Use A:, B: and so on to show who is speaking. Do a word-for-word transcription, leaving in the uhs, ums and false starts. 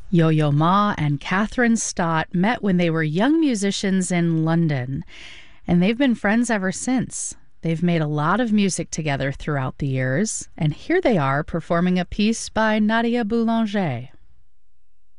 A: Yo-Yo Ma and Catherine Stott met when they were young musicians in London, and they've been friends ever since. They've made a lot of music together throughout the years, and here they are performing a piece by Nadia Boulanger.